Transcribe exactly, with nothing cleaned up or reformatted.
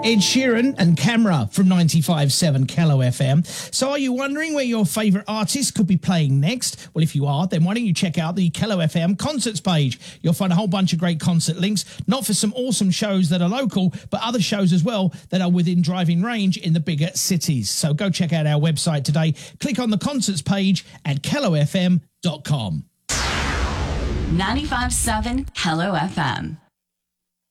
Ed Sheeran and Camera from ninety-five point seven Kello F M. So are you wondering where your favourite artist could be playing next? Well, if you are, then why don't you check out the Kello F M concerts page. You'll find a whole bunch of great concert links, not for some awesome shows that are local, but other shows as well that are within driving range in the bigger cities. So go check out our website today. Click on the concerts page at kello f m dot com. ninety-five point seven Kello F M.